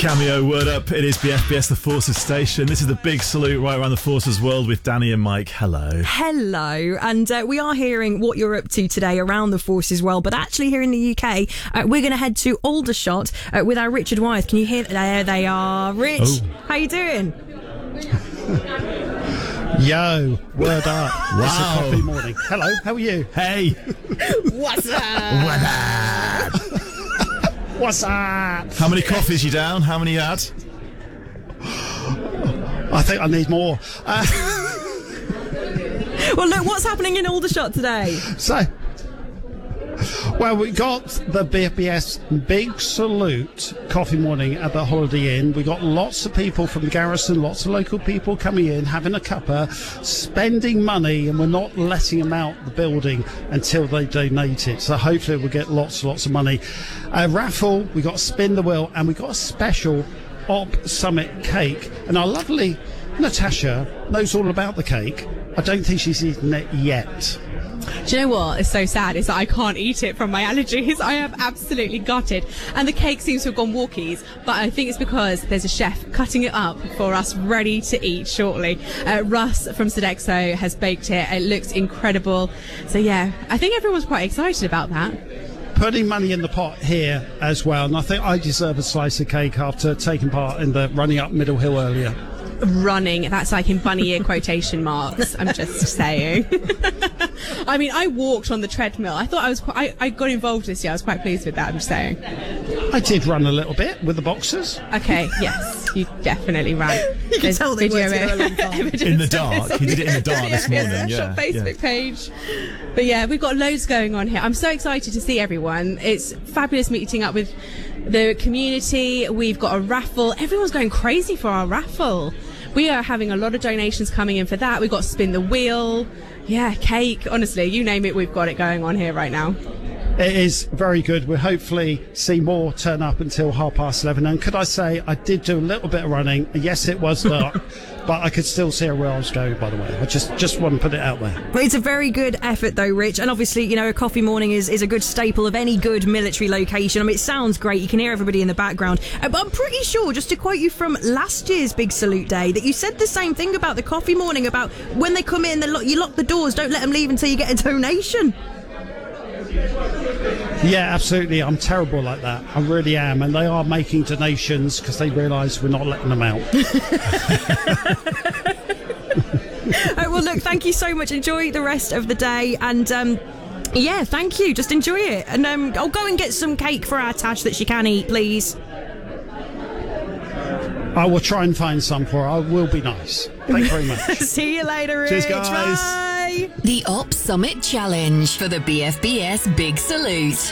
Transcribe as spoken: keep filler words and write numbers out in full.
Cameo, word up. It is B F B S The Forces Station. This is the big salute right around the Forces world with Danny and Mike. Hello. Hello. And uh, we are hearing what you're up to today around the Forces world, but actually here in the U K, uh, we're going to head to Aldershot uh, with our Richard Wyeth. Can you hear? There they are. Rich, oh. How you doing? Yo, word up. Wow. It's a coffee morning. Hello, how are you? Hey. What's up? What up? What's up? How many coffees you down? How many you had? I think I need more. Uh, well, look, what's happening in Aldershot today? So, well, we got the B F B S Big Salute coffee morning at the Holiday Inn. We got lots of people from the garrison, lots of local people coming in, having a cuppa, spending money, and we're not letting them out the building until they donate it. So hopefully we'll get lots and lots of money. A raffle, we got Spin the Wheel, and we got a special Op Summit cake. And our lovely Natasha knows all about the cake. I don't think she's eaten it yet. Do you know what is so sad is that I can't eat it from my allergies. I am absolutely gutted. And the cake seems to have gone walkies, but I think it's because there's a chef cutting it up for us ready to eat shortly. Uh, Russ from Sodexo has baked it. It looks incredible. So yeah, I think everyone's quite excited about that. Putting money in the pot here as well, and I think I deserve a slice of cake after taking part in the running up Middle Hill earlier. Running, that's like in bunny ear quotation marks. I'm just saying. I mean, I walked on the treadmill. I thought I was quite, I, I got involved this year. I was quite pleased with that, I'm just saying. I did run a little bit with the boxers. Okay, yes, you definitely ran. You can tell they worked together a long time. In the dark. He did it in the dark this morning, yeah. Facebook yeah. page. But yeah, we've got loads going on here. I'm so excited to see everyone. It's fabulous meeting up with the community. We've got a raffle. Everyone's going crazy for our raffle. We are having a lot of donations coming in for that. We've got Spin the Wheel. Yeah, cake. Honestly, you name it, we've got it going on here right now. It is very good. We'll hopefully see more turn up until half past eleven. And could I say, I did do a little bit of running. Yes, it was dark, but I could still see where I was going, by the way. I just, just want to put it out there. Well, it's a very good effort, though, Rich. And obviously, you know, a coffee morning is, is a good staple of any good military location. I mean, it sounds great. You can hear everybody in the background. Uh, but I'm pretty sure, just to quote you from last year's Big Salute Day, that you said the same thing about the coffee morning, about when they come in, they lock, you lock the doors, don't let them leave until you get a donation. Yeah, absolutely. I'm terrible like that. I really am. And they are making donations because they realise we're not letting them out. Oh, well, look, thank you so much. Enjoy the rest of the day. And, um, yeah, thank you. Just enjoy it. And um, I'll go and get some cake for our Tash that she can eat, please. I will try and find some for her. I will be nice. Thank you very much. See you later, Rich. Cheers, guys. Bye. The Op Summit Challenge for the B F B S Big Salute.